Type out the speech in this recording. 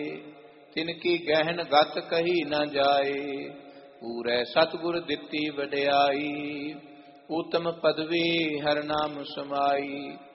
तिनकी गहन गत कही न जाए। पूरै सतगुर दिती वड्याई, उत्तम पदवी हर नाम समाई।